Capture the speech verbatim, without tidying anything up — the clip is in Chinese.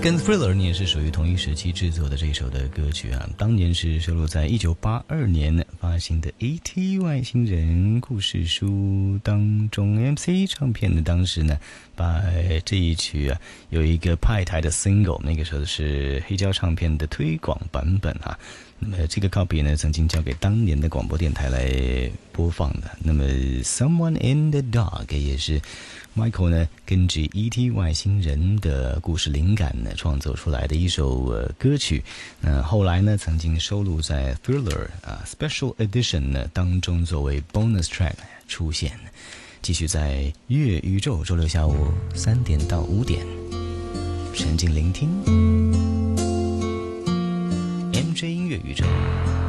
跟 Thriller 你也是属于同一时期制作的这一首的歌曲啊，当年是收录在一九八二年发行的 E T 外星人故事书当中。 M C 唱片呢当时呢把这一曲啊有一个派台的 single， 那个时候是黑胶唱片的推广版本啊。那么这个 copy 呢曾经交给当年的广播电台来播放的。那么 Someone in the Dark 也是 Michael 呢根据 E T 外星人的故事灵感呢创作出来的一首、呃、歌曲。那后来呢曾经收录在 Thriller 啊 Special Edition 呢当中作为 bonus track 出现。继续在乐宇宙，周六下午三点到五点，沉浸聆听 M J 音乐宇宙。